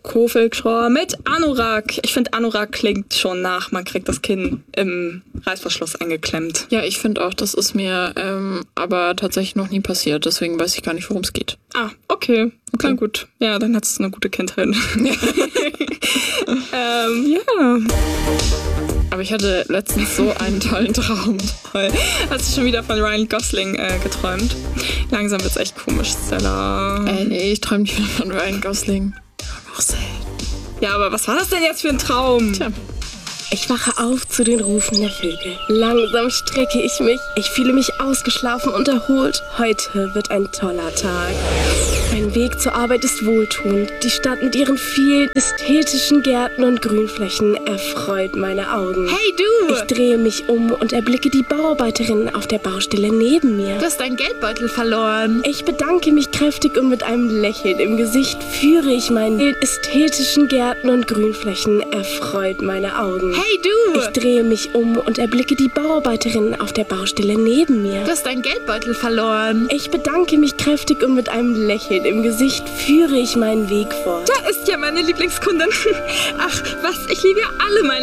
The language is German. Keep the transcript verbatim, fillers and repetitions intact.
Kofelschror mit Anorak. Ich finde, Anorak klingt schon nach, man kriegt das Kinn im Reißverschluss eingeklemmt. Ja, ich finde auch, das ist mir ähm, aber tatsächlich noch nie passiert. Deswegen weiß ich gar nicht, worum es geht. Ah, okay. Okay, gut. Ja, dann hattest du eine gute Kindheit. ähm, ja. Aber ich hatte letztens so einen tollen Traum. Toll. Hast du schon wieder von Ryan Gosling äh, geträumt? Langsam wird's echt komisch, Stella. Ey, nee, ich träume nicht mehr von Ryan Gosling. Auch selten. Ja, aber was war das denn jetzt für ein Traum? Tja. Ich wache auf zu den Rufen der Vögel. Langsam strecke ich mich. Ich fühle mich ausgeschlafen und erholt. Heute wird ein toller Tag. Mein Weg zur Arbeit ist wohltuend. Die Stadt mit ihren vielen ästhetischen Gärten und Grünflächen erfreut meine Augen. Hey du! Ich drehe mich um und erblicke die Bauarbeiterin auf der Baustelle neben mir. Du hast deinen Geldbeutel verloren. Ich bedanke mich kräftig und mit einem Lächeln im Gesicht führe ich meinen ästhetischen Gärten und Grünflächen erfreut meine Augen. Hey du! Ich drehe mich um und erblicke die Bauarbeiterin auf der Baustelle neben mir. Du hast deinen Geldbeutel verloren. Ich bedanke mich kräftig und mit einem Lächeln im Gesicht führe ich meinen Weg fort. Da ist ja meine Lieblingskundin. Ach, was, ich liebe ja alle meine